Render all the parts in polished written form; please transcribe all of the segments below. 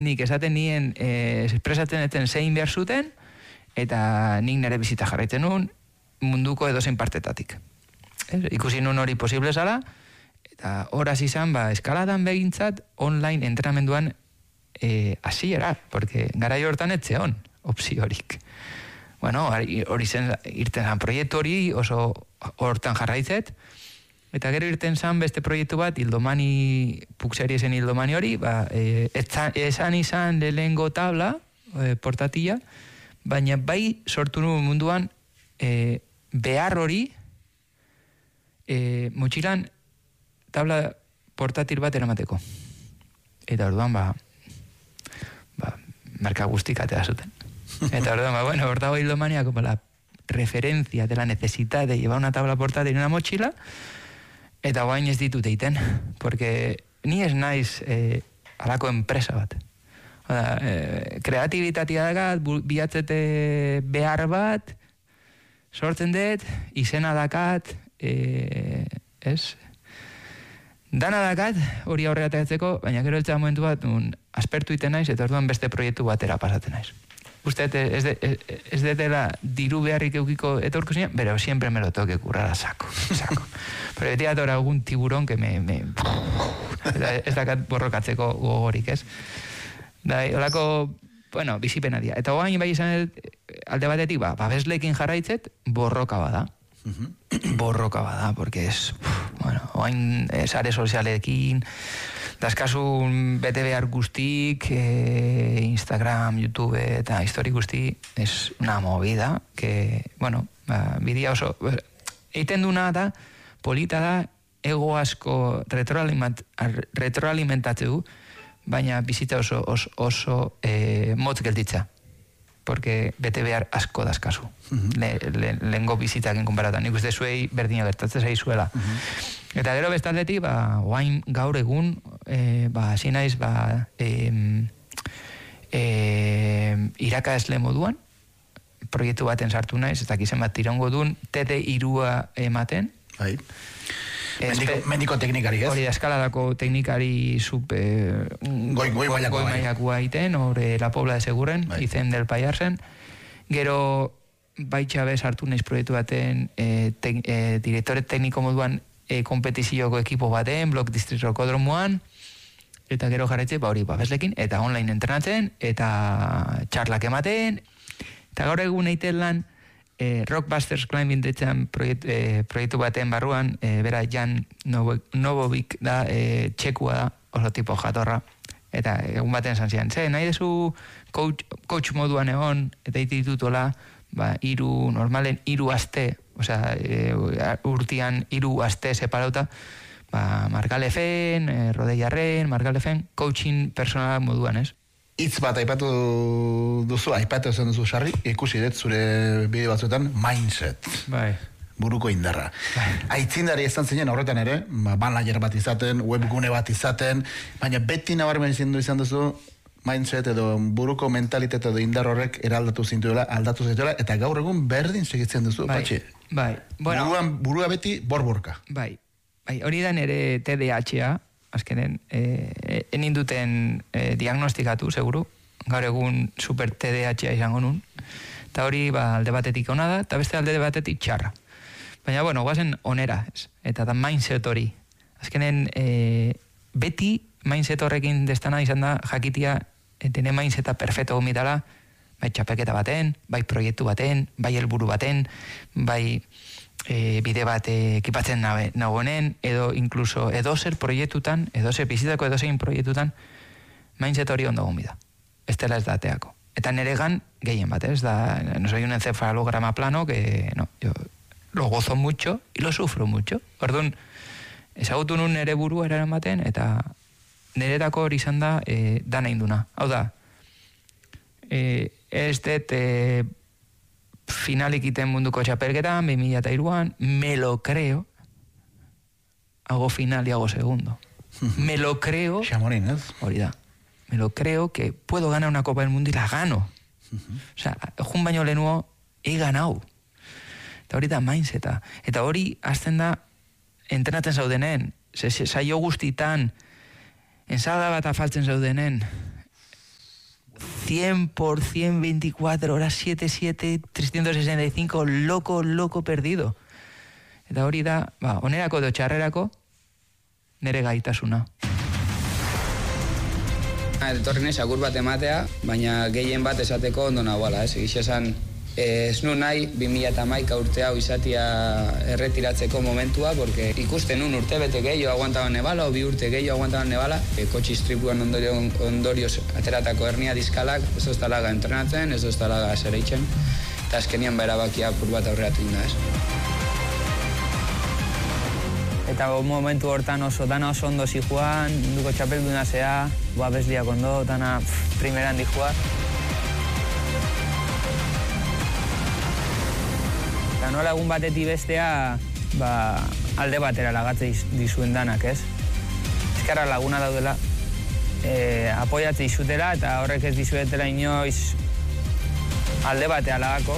nik esaten nien, espresatzen eten zein behar zuten, eta nik nire bizita jarraitzen nuen munduko edozein partetatik. Ikusi nuen hori posible zala, eta horaz izan, eskaladan begintzat, online entrenamenduan hasiera, porque garai hortan etzeon, opziorik. Bueno, hori zen, irten zan proiektu hori, oso hortan jarraitzet, eta gero irten zan beste proiektu bat, Hildomani, Puxari esen Hildomani hori, esan izan lehengo tabla, portatila, baina bai sortu nuen munduan behar hori motxilan tabla portatil bat eramateko. Eta orduan, marka guztik atea zuten. Eta orduan, bueno, hor dago Hildomania como la referencia de la necesidad de llevar una tabla portátil en una mochila, eta guain ez ditut eiten, porque ni ez naiz alako enpresa bat. Kreatibitatea dakat, bihatzete behar bat, sortzen dut, izena dakat, ez? Dana dakat, hori aurrera tegatzeko, baina gero eltzea momentu bat, aspertu iten naiz, eta orduan beste proiektu batera pasatzen naiz. Uste, ez detela diru beharrik eukiko etorko zinean, pero siempre me lo tengo que currar a saco. Pero beti atora algún tiburón que ez dakat borrokatzeko gogorik, ez? Olako, bueno, bizipena dira. Eta oain bai izan alde batetik, babeslekin jarraitzet, borroka bada. Borroka bada, porque es, bueno, oain sare sozialekin, daskasun bete behar guztik, Instagram, YouTube eta histori guzti, es una movida, que, bueno, bidia oso, eiten duna da, polita da, ego asko retroalimentatze du, baina bizita oso motz gelditza. Porque bete behar asko daskazu. Lehengo bizitakin konparatan. Nik uste zuei berdina gertatzen zaizuela. Eta gero bestaldetik, oain gaur egun, hasi naiz, irakasle moduan, proiektu baten sartu naiz, eta kizen bat tirango duen, TD2 ematen. Bai. Mendiko teknikari, ez? Hori da, eskaladako teknikari goi mailakoa iten, hori La Pobla de Seguren, izen del Paiarzen. Gero, baitxabe sartu naiz proiektu baten, direktore tekniko moduan kompetizioko ekipo baten, Blok District Rokodromoan, eta gero jarretze, hori babeslekin, eta online entrenatzen, eta txarlak ematen, eta gaur egun eiten lan, Rockbusters Climbing ditzen proiektu baten barruan, bera Jan Novovic da, txekua da, oso tipo jatorra, eta egun baten esan zian, nahi dezu coach moduan egon, eta dititutola, normalen 3 aste, osea, urtian 3 aste separauta, Margalefen, Rodeiarren, Margalefen, coaching personal moduan, ez? Hitz bat aipatu zen duzu sarri, ikusi dut zure bideo batzuetan, mindset. Bai. Buruko indarra. Aitzindari izan zinen horretan ere, manager bat izaten, webgune bat izaten, baina beti nabarmen izan duzu mindset edo buruko mentalitate edo indar horrek aldatu zituela, eta gaur egun berdin segitzen duzu, patxi. Bai. Bueno, burua beti borborka. Bai, hori da nere TDAH-a, azkenen, eninduten diagnostikatu, seguru, gaur egun super TDAH izango nun, eta hori alde batetik ona da, eta beste alde batetik txarra. Baina, bueno, guazen onera, ez? Eta da mindset hori. Azkenen, beti mindset horrekin destana izan da, jakitia, dene mindseta perfecto gomitala, bai txapelketa baten, bai proiektu baten, bai helburu baten, bai bide bat ekipatzen nagoenen, edo incluso edozer proiektutan, bizitako edozein proiektutan, mindset hori ondo gomida. Ez dela ez dateako. Eta neregan gehien bat, ez da, no soy un encefalograma plano, que no, yo lo gozo mucho y lo sufro mucho. Orduan, ezagutu nun nere burua eraren baten, eta neretako hori izan da dana induna. Hau da, ez dut finalik iten munduko txapelketan, 2003an, me lo creo, hago final y hago segundo. Me lo creo, Xamorín, ¿es? Hori da, me lo creo que puedo ganar una Copa del Mundo y la gano. O sea, jun baino lehenuo, he ganau. Eta hori da mindseta. Eta hori, azten da, entrenatzen zaudenen, saio guztitan, ensalada bat afaltzen zaudenen, 100%, 24 horas, 7/7, 365, loco perdido. Eta hori da, onerako edo txarrerako, nere gaitasuna. Etorri naiz agur bat ematea, baina gehien bat esateko ondo nagoala, egiz esan, ez nu nahi 2011 urte hau izatia erretiratzeko momentua, porque ikusten nun urte bete gehiago aguantaban nebala, o 2 urte gehiago aguantaban nebala, kotxe istripuan ondorioz ateratako hernia diskalak, ez doztalaga entrenatzen, ez doztalaga zereitzen, eta azkenian erabakia apur bat aurreatu inda, ez? Eta momentu hortan dana oso ondo zijuan, munduko txapelduna zea, bezliak ondo, dana primeran dijua. Eta nola egun batetik bestea, alde batera lagatze dizuen danak, ez? Eskarra laguna daudela, apoiatze izutela, eta horrek ez dizuetela inoiz alde batea lagako.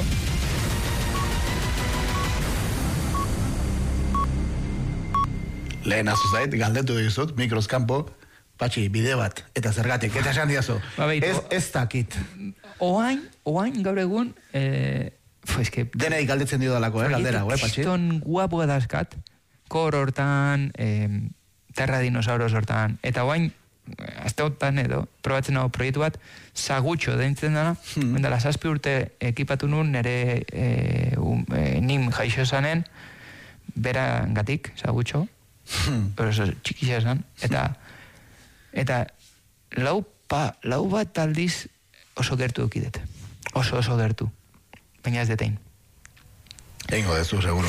Lehen azuzait, galdetu dizut, mikroskampo, Patxi, bide bat, eta zergatik, eta esan diazu, ez dakit. Oain gaur egun, denei galdetzen dio dalako, galdera, Patxi? Kriston guapoa dazkat, kor hortan, terra dinosauros hortan, eta oain, azte hortan edo, probatzen hau proiektu bat, Sagutxo deintzen dara, dela 7 urte ekipatu nun, nire nim jaixo zanen, bera gatik, Sagutxo, pero eso txikia esan, eta lau bat aldiz oso gertu dukidet. Oso gertu. Baina ez detein. Egingo dezu, seguro.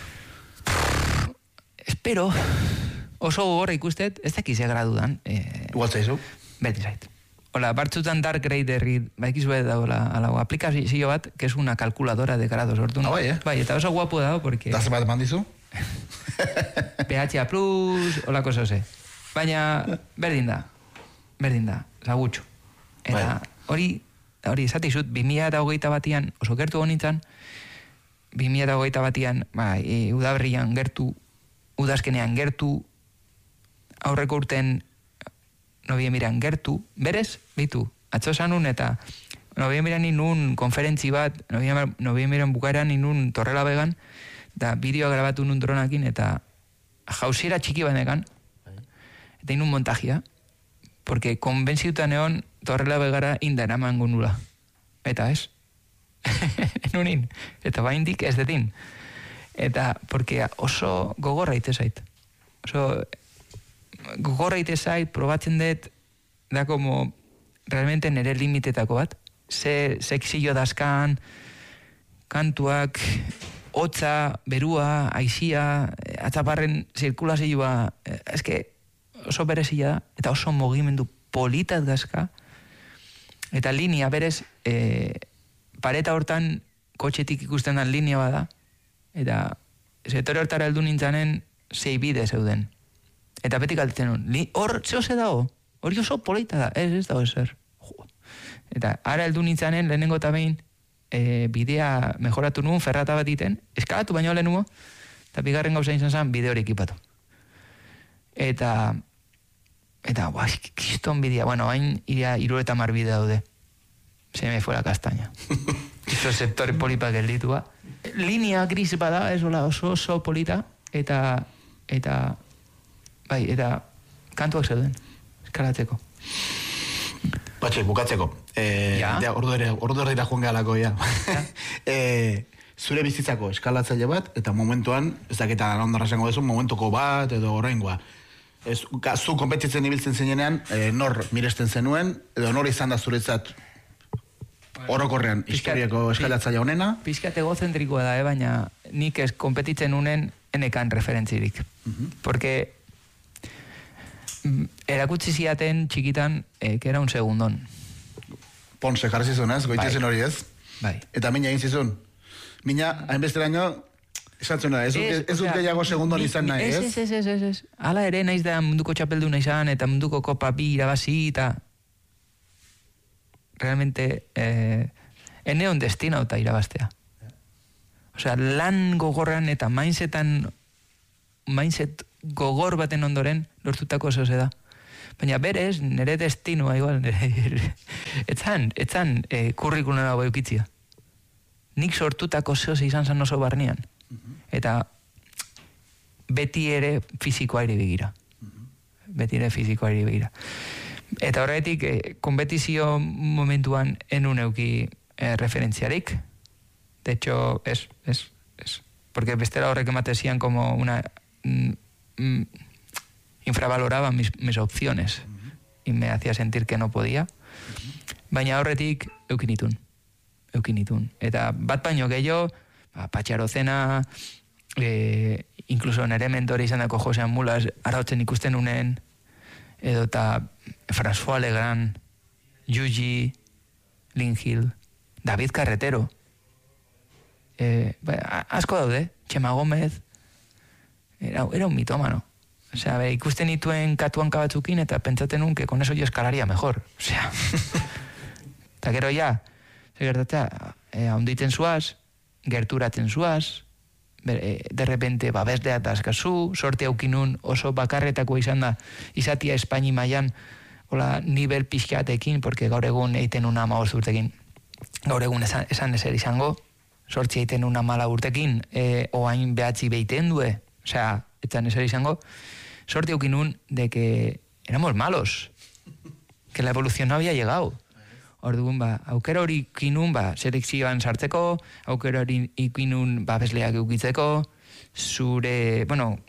Espero, oso gogorra ikustet, ez dakize gradudan. Igual zaizu? Beti zait. Hola, bartzutan Dark Grade errit, baikizu da, aplikazio bat, que es una calculadora de grados, ordu. Bai, eta oso guapo da, porque... Da zebat mandizu? PHA Plus, holako zose. Baina, berdin da, Sagutxo. Eta hori esatizut, 2021 batian, oso gertu honintzan, 2021 batian, udaberrian gertu, udazkenean gertu, aurreko urten noviembiran gertu, berez, bitu, atzo zanun eta noviembiran inun konferentzi bat, noviembiran bukaeran inun Torrela Began, da bideoa grabatu nun dronakin, eta jauziera txiki banekan, eta inun montajia, porque konbentziutan egon Torrela Begara inda eramango nula. Eta ez? Nunin. Eta baindik ez detin. Eta, porque oso gogorra itezait. Oso gogorra itezait, probatzen dut, da como realmente nere limitetako bat. Ze sexillo dazkan, kantuak, hotza, berua, aizia, atzaparren zirkulazioa, eske oso berezia da, eta oso mugimendu politat dazka, eta linea berez, pareta hortan kotxetik ikusten dan linea bada, eta setore hortara heldu nintzanen 6 bide zeuden. Eta beti galtzen nun, hor zehose dago, hori oso polita da, ez dago ezer. Eta ara heldu nintzanen lehenengo eta behin, bidea mejoratu nuen, ferrata bat iten, eskalatu baino lehenugo, eta bigarren gauza izan zen, bide hori ekipatu. Eta, kiston bidea, bueno, hain 30 bide daude. Se me fue la castaña. Iso sektore polipak gelditua. Linea gris bada, ez oso polita, eta kantuak zeuden, eskalatzeko. Patxi, bukatzeko. Ordu erdira joan gehalako, ja. Zure bizitzako eskalatzaile bat, eta momentuan, ez dakitan ondarra esango dezu, momentuko bat, edo horrengoa. Zu konpetitzen ibiltzen zenean, nor miresten zenuen, edo nor izan da zuretzat orokorrean historiako eskalatzaile honena? Pizkat egozentrikoa da, baina nik ez konpetitzen unen enekan referentzirik. Porque erakutsi ziaten txikitan, que era un segundon. Ponce jarri zizun, ez? Goitzezen hori, ez? Bai. Eta mina egin zizun. Mina, hainbesteraino, esatzen da, ez dut gehiago segundon izan nahi, ez? Ez. Hala ere, naiz da munduko txapelduna izan, eta munduko kopa bi irabazi, eta realmente eneon destinauta irabaztea. Osea, lan gogorran eta mindset gogor baten ondoren lortutako oso da. Baina berez, nire destinoa igual, etzan kurrikuluna hau eukitzia. Nik sortutako zehoz izan zen oso barnean. Eta beti ere fizikoari begira. Eta horretik, konpetizio momentuan enun euki referentziarik. De hecho, es. Porque bestela horrek ematezian como una... infravaloraba mis opciones. Y me hacía sentir que no podía. Baina horretik eukinitun. Eta bat baino gehiago, Patxarozena, incluso nere mentore izan dako Josean Mulas, arautzen ikusten unen, edo eta François Legrand, Yuji, Lynn Hill, David Carretero, asko daude, Txema Gómez, era un mitómano. O sea, ikusten ituen katuanka batzukin eta pentsaten un que con eso yo escalaría mejor. O sea, eta gero ja, gertatzea, haunditen zuaz, gerturatzen zuaz, de repente babesleak dazkazu, sorte aukinun oso bakarretako izan da, izatia Espaini mailan hola nivel pixkatekin, porque gaur egun eiten una 15 urtekin, gaur egun esan ezer izango, sortzi eiten una 14 urtekin, oain behatzi behiten due, osea, etzan ezer izango, sorte aukinun de que éramos malos, que la evolución no había llegado. Orduan, aukera hori ikinun, selekzioan sartzeko, aukera hori ikinun, bezleak eukitzeko, zure,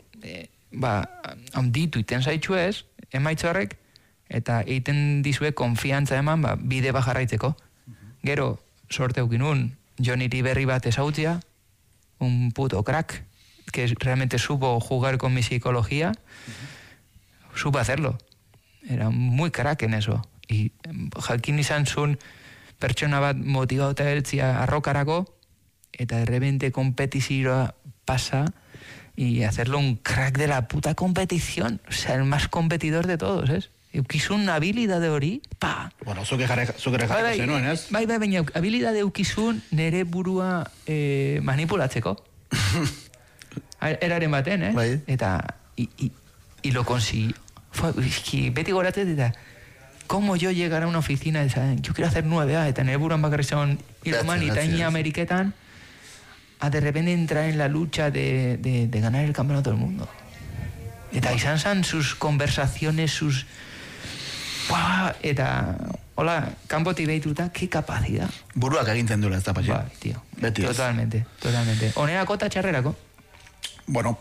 handitu iten zaitxuez, emaitza horrek, eta egiten dizue konfiantza eman, bide bajarraitzeko. Gero, sorte eukinun, Johnny Riberri bat ezautzia, un puto crack, que realmente supo jugar con mi psicología, supo hacerlo. Era muy crack en eso. Y jakin izan zuen pertsona bat motivauta beltzia arrokarako, eta de repente kompetizioa pasa y hacerlo un crack de la puta competición. O sea, el más competidor de todos, ¿es? Eukizun habilidade hori, pa! Bueno, zuke jarreko zenuen, ez? Bai, baina habilidade eukizun nere burua manipulatzeko. Eraren baten, eh? Bai. Eta, y lo consiguió. Beti goratzen, eta... ¿Cómo yo llegar a una oficina y saber, yo quiero hacer 9A, eta nire buruan bakarrizan Iroman y Tañi Ameriketan, a de repente entrar en la lucha de ganar el campeonato del mundo? Eta izan zan sus conversaciones, sus... ¡Buah! Eta, hola, kanpoti behituta, qué capacidad. Buruak egintzen duela, ez da, Patxi? Bai, tío. Beti ez. Totalmente. Onerako eta txarrerako? Bueno,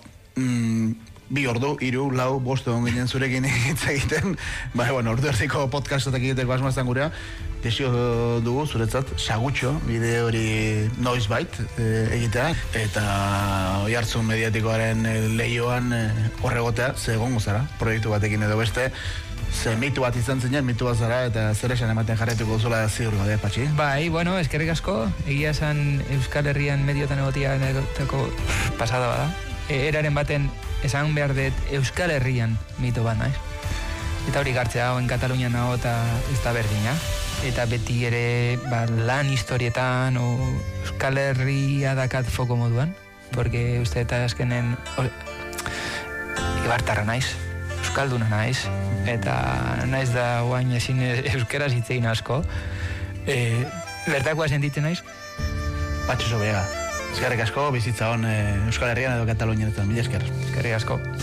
2 ordu, 3, 4, 5 egon ginen zurekin hitz egiten, ordu erdiko podcastatak egiteko asmaztan gurea, desio dugu zuretzat, sagutxo, bide hori noizbait egitea, eta oi hartzun mediatikoaren lehioan horregotea, ze egongo zara, proiektu batekin edo beste, ze mitu bat izan zinen, mitu bat zara, eta zer esan ematen jarretuko zula ziur gode, Patxi? Bai, eskerrik asko, egia esan Euskal Herrian mediotan egotia negoteko pasada bada. Eraren baten esan behar dut Euskal Herrian mito bat naiz. Eta hori gartzea, en Katalunian nago eta ez da berdina. Eta beti ere lan historietan Euskal Herria dakat foko moduan. Porque uste eta azkenen ibartarra naiz, euskalduna naiz. Eta naiz da guain ezin euskeraz hitzein asko. Bertakoa sentitzen naiz. Patxo Sobega. Eskerrik asko, bizitza hon Euskal Herrian edo Katalunian eta mila esker. Eskerrik asko.